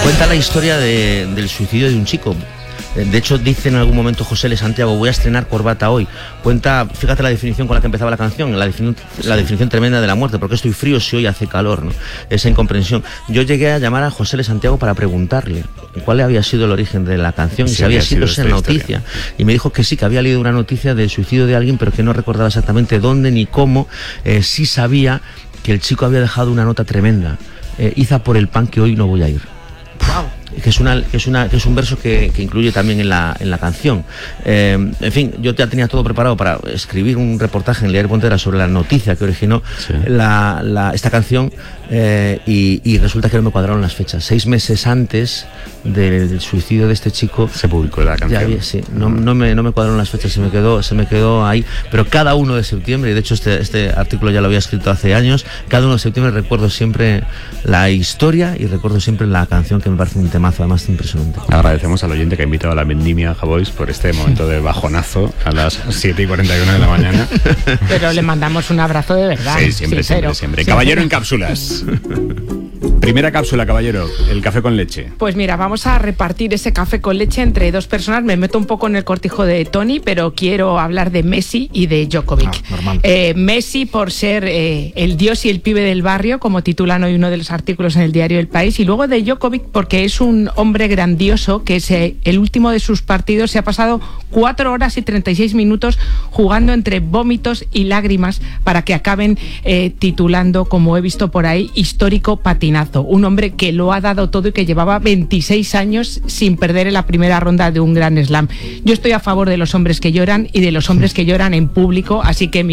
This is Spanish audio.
Cuenta la historia del suicidio de un chico. De hecho, dice en algún momento José L. Santiago: voy a estrenar corbata hoy. Cuenta, fíjate la definición con la que empezaba la canción, la definición tremenda de la muerte. ¿Por qué estoy frío si hoy hace calor, ¿no? Esa incomprensión. Yo llegué a llamar a José L. Santiago para preguntarle cuál había sido el origen de la canción y si había sido esa noticia. Y me dijo que sí, que había leído una noticia del suicidio de alguien, pero que no recordaba exactamente dónde ni cómo. Sí sabía que el chico había dejado una nota tremenda: iza por el pan que hoy no voy a ir. Wow. Que es un verso que incluye también en la canción. En fin, yo ya tenía todo preparado para escribir un reportaje en El Diario Pontera sobre la noticia que originó esta canción, y resulta que no me cuadraron las fechas. 6 meses antes del suicidio de este chico se publicó la canción. No me cuadraron las fechas, se me quedó ahí. Pero cada 1 de septiembre, y de hecho este artículo ya lo había escrito hace años, cada 1 de septiembre recuerdo siempre la historia y recuerdo siempre la canción, que me parece un temazo, además impresionante. Agradecemos al oyente que ha invitado a la vendimia Javois por este momento de bajonazo a las 7:41 de la mañana. Pero le mandamos un abrazo de verdad. Sí, siempre. Caballero en cápsulas. Primera cápsula, caballero, el café con leche. Pues mira, vamos a repartir ese café con leche entre 2 personas. Me meto un poco en el cortijo de Tony, pero quiero hablar de Messi y de Djokovic. Messi por ser el dios y el pibe del barrio, como titulan hoy uno de los artículos en el diario El País, y luego de Djokovic porque es un hombre grandioso que el último de sus partidos se ha pasado 4 horas y 36 minutos jugando entre vómitos y lágrimas para que acaben titulando, como he visto por ahí, histórico patinazo. Un hombre que lo ha dado todo y que llevaba 26 años sin perder en la primera ronda de un Grand Slam. Yo estoy a favor de los hombres que lloran y de los hombres que lloran en público, así que